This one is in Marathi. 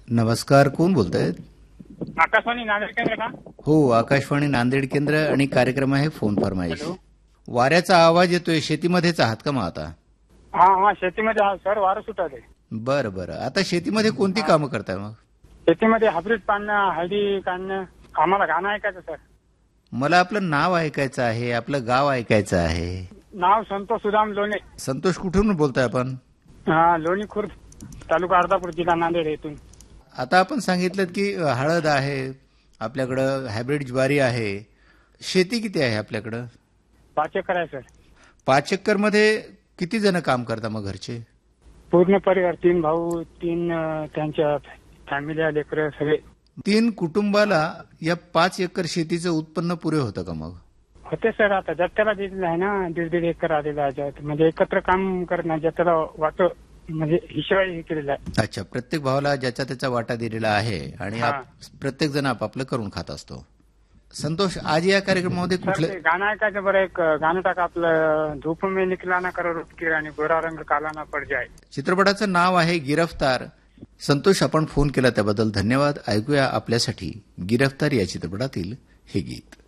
नमस्कार, कोण बोलतायत? आकाशवाणी नांदेड केंद्र का? हो, आकाशवाणी नांदेड केंद्र आणि कार्यक्रम आहे फोन फरमाईश. हॅलो. वाऱ्याचा आवाज येतोय, शेतीमध्येच आहात का मग आता? हा शेतीमध्ये हा सर वारं सुटाले. बरं बरं. आता शेतीमध्ये कोणती कामं करताय मग? शेतीमध्ये हायब्रिड काढणं, हळदी काढणं, आम्हाला गाणं ऐकायचं सर. मला आपलं नाव ऐकायचं आहे, आपलं गाव ऐकायचं आहे. नाव संतोष सुदाम लोणे. संतोष, कुठून बोलताय आपण? लोणी खुर्द, तालुका अर्धापूर, जिल्हा नांदेड येथून. आता आपण सांगितलं की हळद आहे, आपल्याकडं हायब्रिड ज्वारी आहे. शेती किती आहे आपल्याकडं? 5 एकर आहे सर. 5 एकर मध्ये किती जण काम करता मग घरचे? पूर्ण परिवार, 3 भाऊ, 3 त्यांच्या फॅमिली, लेकरं सगळे. 3 कुटुंबाला या 5 एकर शेतीचं उत्पन्न पुरे होतं का मग? होते सर. आता जत्याला दिलेलं आहे ना, 1.5 एकर आलेला आहे. म्हणजे एकत्र काम करणं, जत्याला वाटो म्हणजे हिशोब हे केलेला आहे. अच्छा, प्रत्येक भावाला ज्याचा त्याचा वाटा दिलेला आहे आणि प्रत्येक जण आपापलं करून खात असतो. संतोष, आज या कार्यक्रमामध्ये कुठलं गाणं ऐकायचं? बरं, एक गाणं टाका आपलं, धूप में निकला ना करो रुटकी आणि गोरा रंग काला ना पड जाय. चित्रपटाचं नाव आहे गिरफ्तार. संतोष, आपण फोन केला त्याबद्दल धन्यवाद. ऐकूया आपल्यासाठी गिरफ्तार या चित्रपटातील हे गीत.